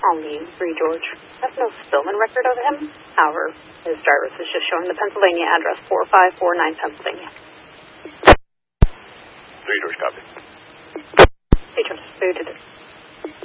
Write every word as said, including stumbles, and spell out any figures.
Pauline, three George. Has no Spillman record of him. However, his driver's is just showing the Pennsylvania address, four five four nine Pennsylvania. three George, copy. three George, three George.